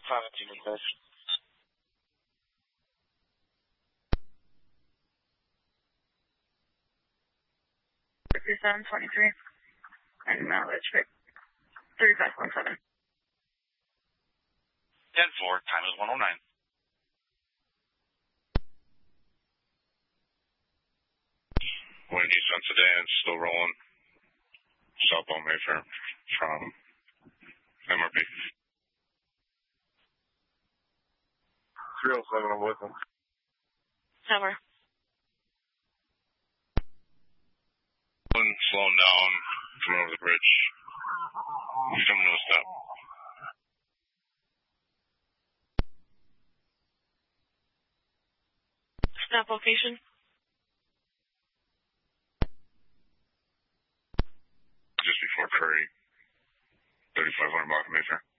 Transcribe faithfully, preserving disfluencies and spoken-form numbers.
seventeen is this. fifty-seven twenty-three. And mileage pick. thirty-five point seven. ten four, time is one oh nine. Windy Sun Sedan, still rolling. Southbound Mayfair from M R P. three oh seven, I'm with him. Tower. One slowing down from over the bridge. He's coming to a stop. Stop location. Just before Curry. thirty-five hundred block of Mayfair.